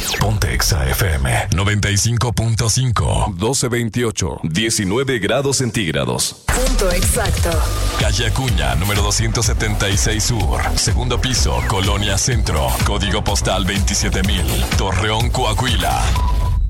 Ponte Exa FM 95.5. 1228. 19 grados centígrados. Punto exacto. Calle Acuña, número 276 Sur. Segundo piso, Colonia Centro. Código postal 27000. Torreón, Coahuila.